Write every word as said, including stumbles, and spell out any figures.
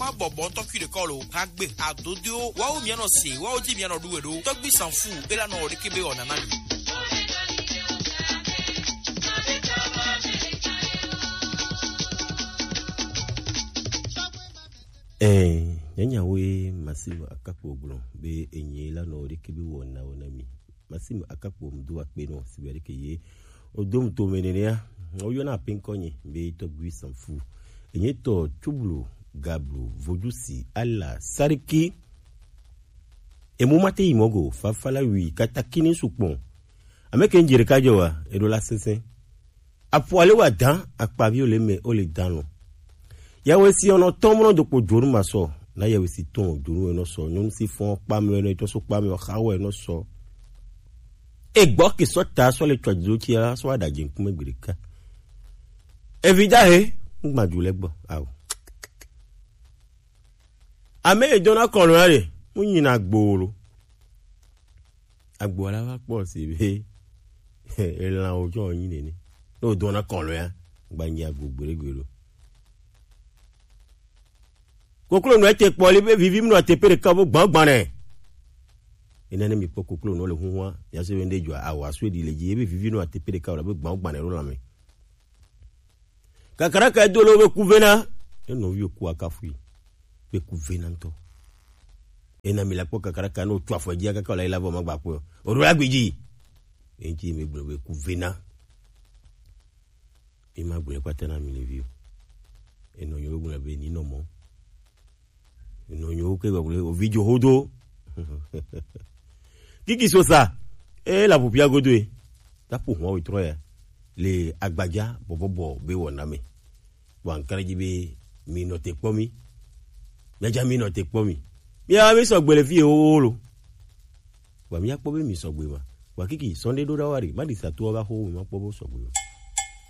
ma bobo to ki de kolo ha gbe adodio wa o mi no se wa o ti mi no duwe do to gbi sanfu era no de kebe ona na mi. Eh, nyanya we masimu akapo ogbon be enye la no de kebe wona ona mi. Masimu akapo mdu akpe no sibere ke ye odom to menenia oyo na pinkonye be to gbi sanfu. Enye to tublu gablu vodusi ala sariki emumate imogo fafala wi katakini supon ameke njere kajowa edola sese apoale wa dan akpavi ole me ole dano yawe si ono tomono do ko joru maso na yawe si ton joru eno so nyum si fon pa me eno to so pa me khawo eno so egbo ki so ta so le twajo ki ara so adaje nkume gbirika evidahe ngbajule gbo awo ame ejona kono are munyin agboro agbola wa po si be elan ojo yin ni no dona kono ya gbanyi agbogbere koklo no ete poli be vivim no ate pere kabo gbangban ne enene mi po koklo no le hunwa ya se wende jo awa so di leji be vivim no ate pere kabo be gbangban ne ro la me kakara ka dolo be kuvena eno wi ku akafu be kuvena nto ena mi la po kakara ka no twa fo dia ka la ila bo magba po oru agbeji enji me gbo be kuvena e ma gbo pa tena mi le vi eno yo gbo be ni no mo eno yo ke gbo o video hodo kiki so sa e la popia godo e ta po ho o troya le agbaja bobobo be wona me wan karaji be mi no te pomi meja mi no te pomi mi a mi so gbele fi oolo wa mi apo be mi so gbe wa wa kiki sunday do dawari ma di sa to ba ho mi ma po bo so gbe